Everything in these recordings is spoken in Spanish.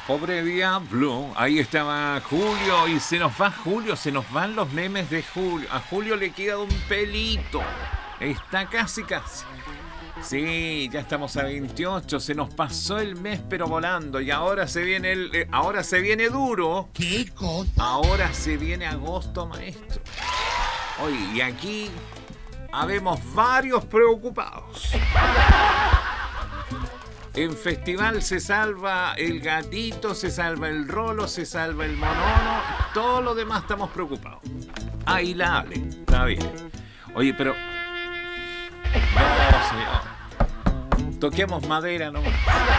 Pobre diablo, ahí estaba Julio y se nos va Julio, se nos van los memes de Julio. A Julio le queda un pelito, está casi. Sí, ya estamos a 28, se nos pasó el mes pero volando y ahora se viene ahora se viene duro. ¿Qué cosa? Ahora se viene agosto, maestro. Oye, y aquí habemos varios preocupados. En festival se salva el gatito, se salva el rolo, se salva el monono. Todo lo demás estamos preocupados. Ahí la Ale, está bien. Oye, pero... No, señor. Toquemos madera nomás.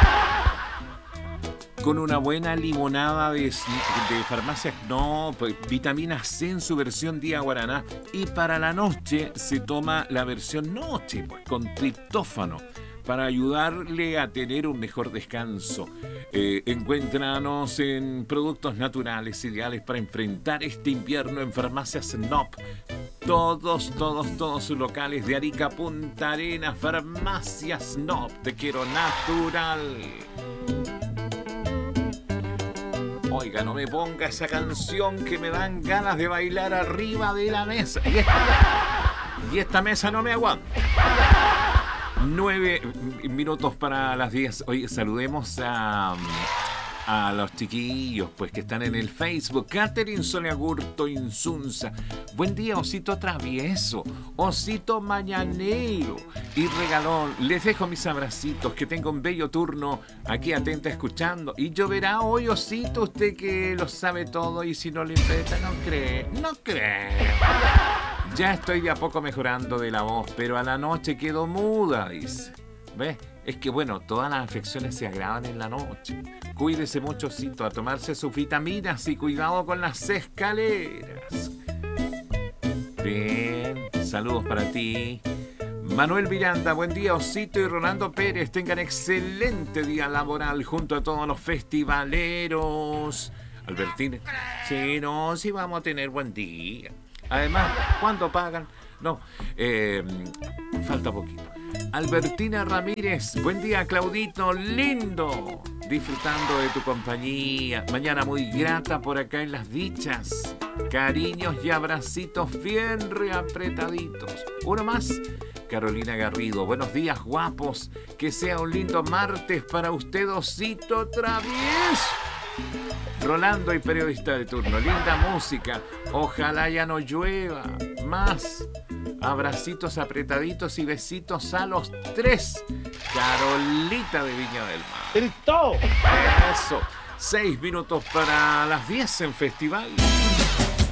Con una buena limonada de farmacias, no, pues vitamina C en su versión día guaraná. Y para la noche se toma la versión noche, pues con triptófano, para ayudarle a tener un mejor descanso. Encuéntranos en productos naturales ideales para enfrentar este invierno en Farmacias Nop. Todos sus locales de Arica a Punta Arenas, Farmacias Nop. Te quiero natural. Oiga, no me ponga esa canción que me dan ganas de bailar arriba de la mesa. Y esta mesa no me aguanta. 9 minutos para las 10. Oye, saludemos a los chiquillos pues que están en el Facebook. Catherine Soleagurto Insunza. Buen día, osito travieso, osito mañanero y regalón. Les dejo mis abracitos. Que tenga un bello turno aquí atenta escuchando. Y lloverá hoy, osito, usted que lo sabe todo y si no le importa, no cree. Ya estoy de a poco mejorando de la voz, pero a la noche quedo muda, dice. ¿Ves? Es que bueno, todas las afecciones se agravan en la noche. Cuídese mucho, osito, a tomarse sus vitaminas y cuidado con las escaleras. Bien, saludos para ti. Manuel Miranda, buen día, osito y Rolando Pérez. Tengan excelente día laboral junto a todos los festivaleros. Albertín, sí vamos a tener buen día. Además, ¿cuándo pagan? No, falta poquito. Albertina Ramírez, buen día, Claudito, lindo. Disfrutando de tu compañía. Mañana muy grata por acá en Las Dichas. Cariños y abracitos bien reapretaditos. Uno más, Carolina Garrido. Buenos días, guapos. Que sea un lindo martes para usted, osito travieso. Rolando y periodista de turno. Linda música. Ojalá ya no llueva. Más. Abracitos apretaditos y besitos a los 3. Carolita de Viña del Mar. ¡Listo! Eso. 6 minutos para las 10 en festival.